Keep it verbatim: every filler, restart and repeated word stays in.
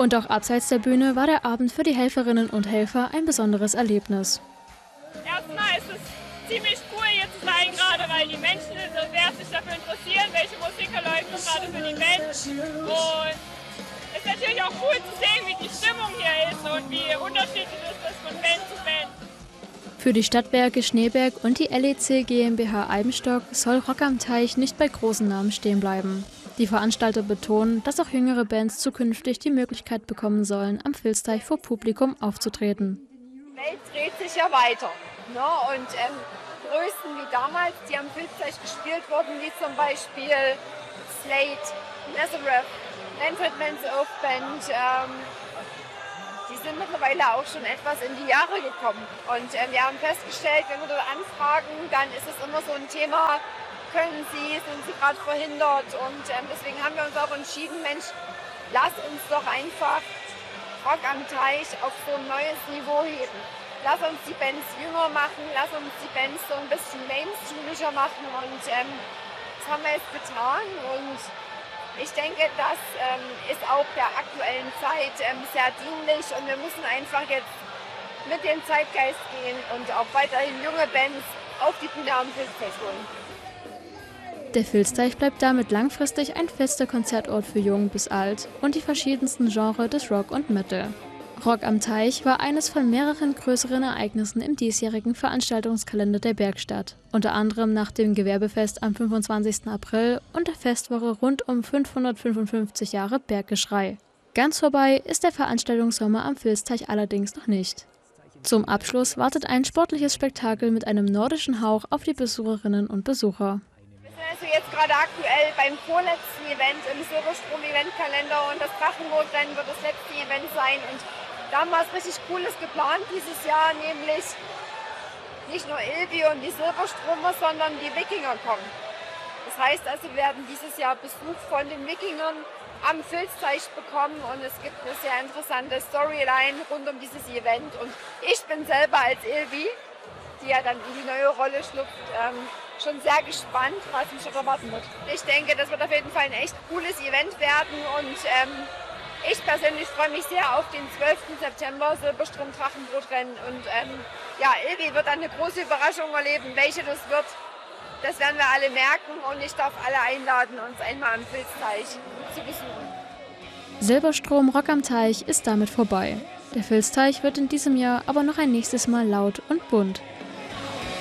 Und auch abseits der Bühne war der Abend für die Helferinnen und Helfer ein besonderes Erlebnis. Erstmal ist es ziemlich cool hier zu sein, gerade weil die Menschen so sehr sich dafür interessieren, welche Musik läuft gerade für die Band. Und es ist natürlich auch cool zu sehen, wie die Stimmung hier ist und wie unterschiedlich es ist von Band zu Band. Für die Stadtwerke Schneeberg und die L E C GmbH Eibenstock soll Rock am Teich nicht bei großen Namen stehen bleiben. Die Veranstalter betonen, dass auch jüngere Bands zukünftig die Möglichkeit bekommen sollen, am Filzteich vor Publikum aufzutreten. Die Welt dreht sich ja weiter. Ne? Und ähm, Größen wie damals, die am Filzteich gespielt wurden, wie zum Beispiel Slate, Nazareth, Manfred Mann's Earth Band, ähm, die sind mittlerweile auch schon etwas in die Jahre gekommen. Und äh, wir haben festgestellt, wenn wir dort anfragen, dann ist es immer so ein Thema, können Sie, sind Sie gerade verhindert? Und ähm, deswegen haben wir uns auch entschieden, Mensch, lass uns doch einfach Rock am Teich auf so ein neues Niveau heben. Lass uns die Bands jünger machen, lass uns die Bands so ein bisschen mainstreamischer machen. Und ähm, das haben wir jetzt getan. Und ich denke, das ähm, ist auch der aktuellen Zeit ähm, sehr dienlich. Und wir müssen einfach jetzt mit dem Zeitgeist gehen und auch weiterhin junge Bands auf die Bühne am Filzteich holen. Der Filzteich bleibt damit langfristig ein fester Konzertort für Jung bis Alt und die verschiedensten Genres des Rock und Metal. Rock am Teich war eines von mehreren größeren Ereignissen im diesjährigen Veranstaltungskalender der Bergstadt. Unter anderem nach dem Gewerbefest am fünfundzwanzigsten April und der Festwoche rund um fünfhundertfünfundfünfzig Jahre Berggeschrei. Ganz vorbei ist der Veranstaltungssommer am Filzteich allerdings noch nicht. Zum Abschluss wartet ein sportliches Spektakel mit einem nordischen Hauch auf die Besucherinnen und Besucher. Also jetzt gerade aktuell beim vorletzten Event im Silberstrom-Eventkalender und das Drachenbootrennen wird das letzte Event sein. Und da haben wir was richtig Cooles geplant dieses Jahr, nämlich nicht nur Ilvi und die Silberstromer, sondern die Wikinger kommen. Das heißt also, wir werden dieses Jahr Besuch von den Wikingern am Filzteich bekommen und es gibt eine sehr interessante Storyline rund um dieses Event. Und ich bin selber als Ilvi, die ja dann in die neue Rolle schlüpft, ähm, schon sehr gespannt, was mich dort erwarten wird. Ich denke, das wird auf jeden Fall ein echt cooles Event werden und ähm, ich persönlich freue mich sehr auf den zwölften September Silberstrom-Drachenbootrennen und ähm, ja, Ilvi wird dann eine große Überraschung erleben. Welche das wird, das werden wir alle merken und ich darf alle einladen, uns einmal am Filzteich zu besuchen. Silberstrom Rock am Teich ist damit vorbei. Der Filzteich wird in diesem Jahr aber noch ein nächstes Mal laut und bunt.